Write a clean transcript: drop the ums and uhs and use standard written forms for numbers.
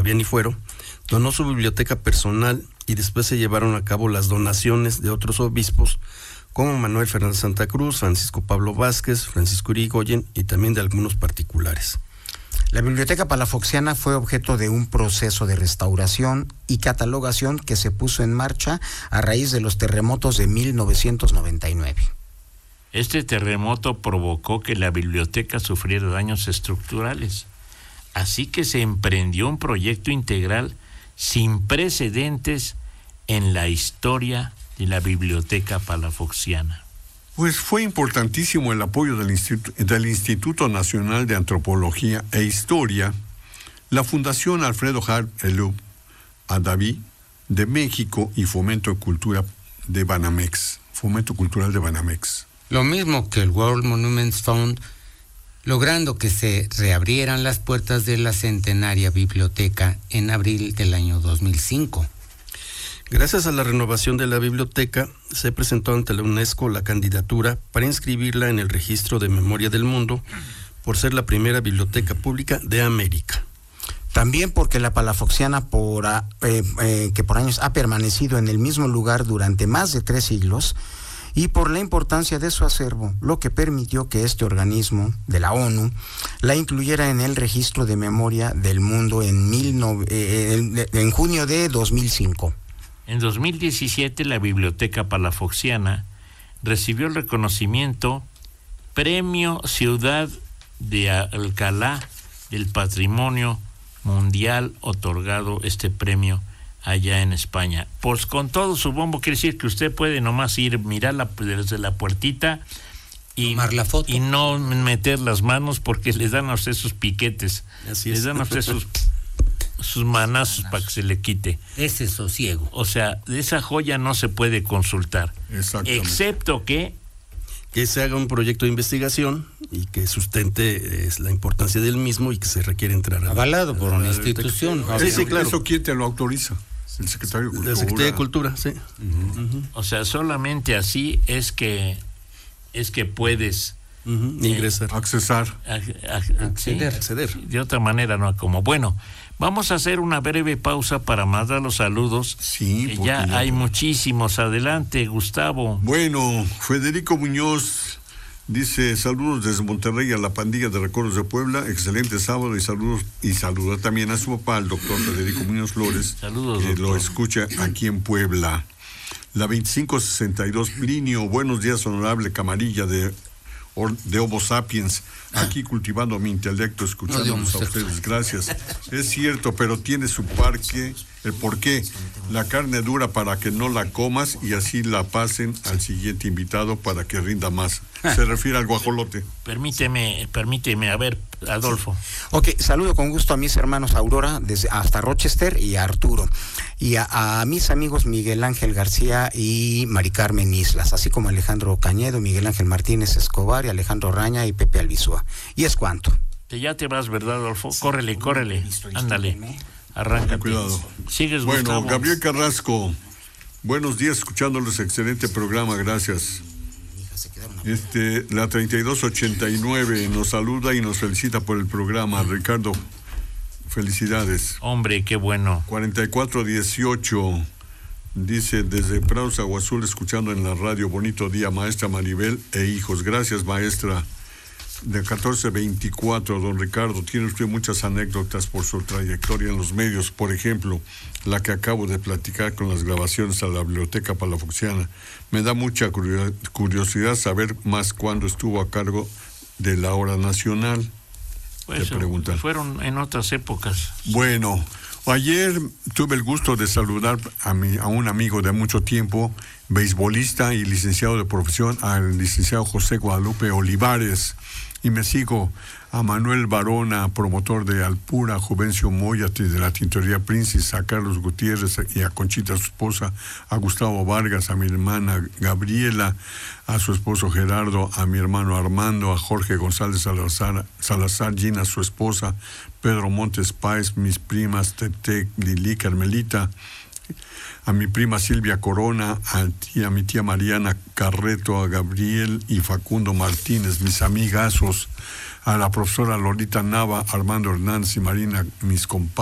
Fabián y Fuero, donó su biblioteca personal y después se llevaron a cabo las donaciones de otros obispos como Manuel Fernández Santa Cruz, Francisco Pablo Vázquez, Francisco Irigoyen y también de algunos particulares. La Biblioteca Palafoxiana fue objeto de un proceso de restauración y catalogación que se puso en marcha a raíz de los terremotos de 1999. Este terremoto provocó que la biblioteca sufriera daños estructurales, así que se emprendió un proyecto integral sin precedentes en la historia de la Biblioteca Palafoxiana. Pues fue importantísimo el apoyo del Instituto Nacional de Antropología e Historia, la Fundación Alfredo Harp Elup Adaví de México y Fomento Cultural de Banamex. Lo mismo que el World Monuments Fund, logrando que se reabrieran las puertas de la centenaria biblioteca en abril del año 2005. Gracias a la renovación de la biblioteca, se presentó ante la UNESCO la candidatura para inscribirla en el Registro de Memoria del Mundo por ser la primera biblioteca pública de América. También porque la Palafoxiana, que por años ha permanecido en el mismo lugar durante más de 3 siglos, y por la importancia de su acervo, lo que permitió que este organismo de la ONU la incluyera en el Registro de Memoria del Mundo en junio de 2005. En 2017, la Biblioteca Palafoxiana recibió el reconocimiento Premio Ciudad de Alcalá del Patrimonio Mundial, otorgado este premio allá en España. Pues con todo su bombo, quiere decir que usted puede nomás ir, mirar desde la puertita y tomar la foto y no meter las manos porque les dan a usted sus piquetes. Así les es. dan a usted sus manazos para que se le quite. ese sosiego. O sea, de esa joya no se puede consultar. Exactamente. Excepto que se haga un proyecto de investigación y que sustente la importancia del mismo y que se requiere entrar avalado por una institución. Sí, claro. ¿Eso quién te lo autoriza? El Secretario de Cultura. La Secretaría de Cultura, sí. O sea, solamente así es que puedes ingresar. Accesar. acceder. De otra manera no como. Bueno, vamos a hacer una breve pausa para mandar los saludos. Sí, que ya hay muchísimos. Adelante, Gustavo. Bueno, Federico Muñoz dice: saludos desde Monterrey a la pandilla de Recuerdos de Puebla, excelente sábado, y saluda también a su papá, el doctor Federico Muñoz Flores, saludos, que doctor. lo escucha aquí en Puebla. La 2562 Plinio, buenos días, honorable camarilla de Homo Sapiens, aquí cultivando mi intelecto, escuchándonos a ustedes, gracias. Es cierto, pero tiene su porqué. La carne dura para que no la comas y así la pasen al siguiente invitado para que rinda más. Se refiere al guajolote. Permíteme, a ver, Adolfo. Ok, saludo con gusto a mis hermanos Aurora, hasta Rochester, y a Arturo. Y a mis amigos Miguel Ángel García y Mari Carmen Islas, así como Alejandro Cañedo, Miguel Ángel Martínez Escobar y Alejandro Raña y Pepe Albizúa. Y es cuanto. Ya te vas, ¿verdad, Adolfo? Córrele. Ándale. Arráncate. Cuidado. Sigues, bueno, Gustavo. Gabriel Carrasco, buenos días, escuchándoles, excelente programa, gracias. La 3289 nos saluda y nos felicita por el programa. Ricardo, felicidades. Hombre, qué bueno. 4418 dice: desde Prados, Agua Azul, escuchando en la radio, bonito día, maestra Maribel e hijos. Gracias, maestra. De 1424, don Ricardo, tiene usted muchas anécdotas por su trayectoria en los medios, por ejemplo, la que acabo de platicar con las grabaciones a la Biblioteca Palafoxiana. Me da mucha curiosidad saber más cuándo estuvo a cargo de la Hora Nacional. Pues fueron en otras épocas. Bueno, ayer tuve el gusto de saludar a un amigo de mucho tiempo, beisbolista y licenciado de profesión, al licenciado José Guadalupe Olivares. Y me sigo a Manuel Barona, promotor de Alpura, a Juvencio Moyati de la Tintorería Príncipe, a Carlos Gutiérrez y a Conchita, su esposa, a Gustavo Vargas, a mi hermana Gabriela, a su esposo Gerardo, a mi hermano Armando, a Jorge González Salazar, Gina, su esposa, Pedro Montes Páez, mis primas Tete, Lili, Carmelita, a mi prima Silvia Corona, a mi tía Mariana Carreto, a Gabriel y Facundo Martínez, mis amigazos, a la profesora Lolita Nava, Armando Hernández y Marina, mis compadres.